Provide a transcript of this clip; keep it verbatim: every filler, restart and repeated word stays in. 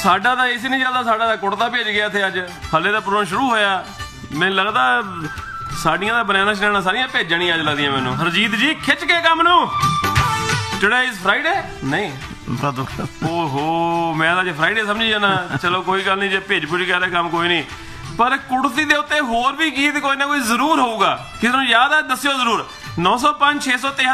ਸਾਡਾ ਤਾਂ ਏਸੀ ਨਹੀਂ ਚੱਲਦਾ, ਸਾਡਾ ਤਾਂ ਕੁੜਤਾ ਭੇਜ ਗਿਆ ਇੱਥੇ ਅੱਜ, ਹਲੇ ਤਾਂ ਪ੍ਰੋਗਰਾਮ ਸ਼ੁਰੂ ਹੋਇਆ। ਮੈਨੂੰ ਲੱਗਦਾ ਸਾਡੀਆਂ ਤਾਂ ਬਨਾਨਾ ਸ਼ਨਾਨਾ ਸਾਰੀਆਂ ਭੇਜਣੀਆਂ ਅੱਜ ਲੱਗਦੀਆਂ ਮੈਨੂੰ। ਹਰਜੀਤ ਜੀ ਖਿੱਚ ਕੇ ਕੰਮ ਨੂੰ। ਟੁਡੇ ਇਜ਼ ਫਰਾਈਡੇ ਨਹੀਂ ਓਹੋ, ਮੈਂ ਤਾਂ ਜੇ ਫਰਾਈਡੇ ਸਮਝੀ ਜਾਣਾ। ਚਲੋ ਕੋਈ ਗੱਲ ਨਹੀਂ, ਜੇ ਭੇਜ ਭੁਜ ਗਿਆ ਤਾਂ ਕੰਮ ਕੋਈ ਨਹੀਂ। ਪਰ ਕੁੜਤੀ ਦੇ ਉੱਤੇ ਹੋਰ ਵੀ ਗੀਤ ਕੋਈ ਨਾ ਕੋਈ ਜ਼ਰੂਰ ਹੋਊਗਾ। ਕਿਸੇ ਨੂੰ ਯਾਦ ਆ ਦੱਸਿਓ ਜ਼ਰੂਰ। ਨੌ ਸੌ ਪੰਜ ਛੇ ਸੌ